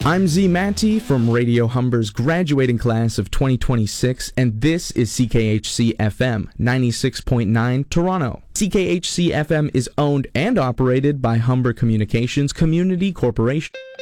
I'm Z Matty from Radio Humber's graduating class of 2026, and this is CKHC FM 96.9 Toronto. CKHC FM is owned and operated by Humber Communications Community Corporation.